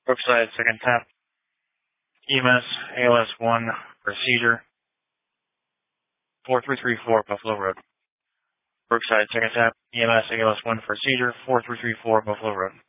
Brookside, second tap. EMS, ALS 1 for seizure. 4334 Buffalo Road. Brookside, second tap. EMS, ALS 1 for seizure. 4334 Buffalo Road.